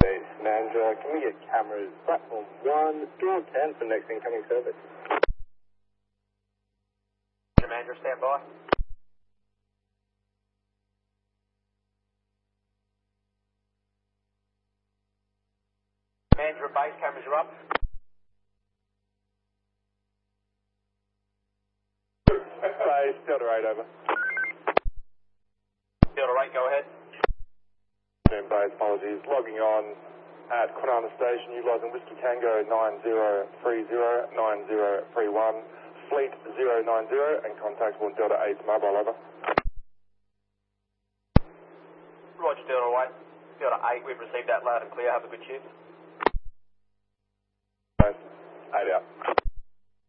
Manager, can we get cameras platform 1, door 10 for next incoming service? Manager, stand by. Manager, base cameras are up. Base, Delta 8 over. Delta 8, go ahead. Base, apologies. Logging on at Kwinana Station, utilising Whiskey Tango 9030-9031, Fleet 090, and contact one Delta 8 mobile over. Roger, Delta 8. Delta 8, we've received that loud and clear. Have a good shift. Base, 8 out.